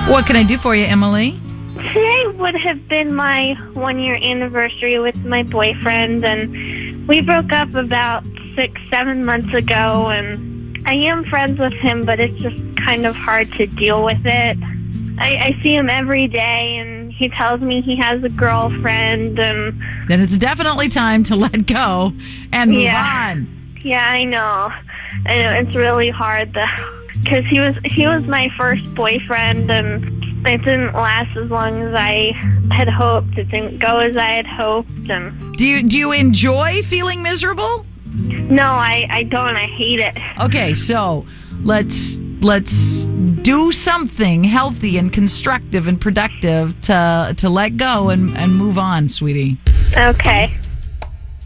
What can I do for you, Emily? Today would have been my 1-year anniversary with my boyfriend, and we broke up about 6-7 months ago, and I am friends with him, but it's just kind of hard to deal with it. I see him every day, and he tells me he has a girlfriend, and Then it's definitely time to let go and move on. Yeah, I know. It's really hard, though, because he was my first boyfriend, and it didn't last as long as I had hoped. It didn't go as I had hoped. And Do you enjoy feeling miserable? no, I don't. I hate it. Okay, so let's do something healthy and constructive and productive to let go and move on, sweetie. Okay.